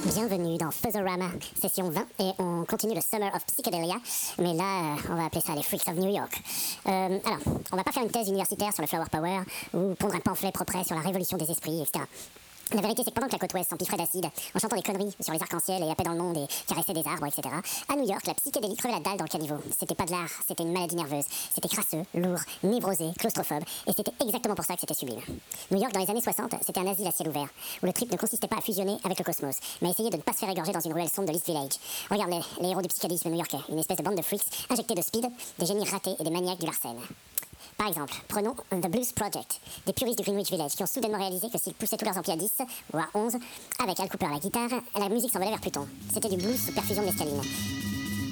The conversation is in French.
Bienvenue dans Fuzzorama, session 20, et on continue le Summer of Psychedelia, mais là, on va appeler ça les Freaks of New York. Alors, on va pas faire une thèse universitaire sur le Flower Power, ou pondre un pamphlet propre sur la révolution des esprits, etc. La vérité, c'est que pendant que la côte ouest s'empiffrait d'acide, en chantant des conneries sur les arcs-en-ciel et la paix dans le monde et caressait des arbres, etc., à New York, la psychédélie crevait la dalle dans le caniveau. C'était pas de l'art, c'était une maladie nerveuse. C'était crasseux, lourd, névrosé, claustrophobe, et c'était exactement pour ça que c'était sublime. New York, dans les années 60, c'était un asile à ciel ouvert, où le trip ne consistait pas à fusionner avec le cosmos, mais à essayer de ne pas se faire égorger dans une ruelle sombre de l'East Village. Regarde les héros du psychédélisme new-yorkais, une espèce de bande de freaks injectés de speed, des génies ratés et des maniaques du Larsen. Par exemple, prenons The Blues Project, des puristes du Greenwich Village qui ont soudainement réalisé que s'ils poussaient tous leurs amplis à 10 ou à 11, avec Al Cooper à la guitare, la musique s'envolait vers Pluton. C'était du blues sous perfusion de mescaline.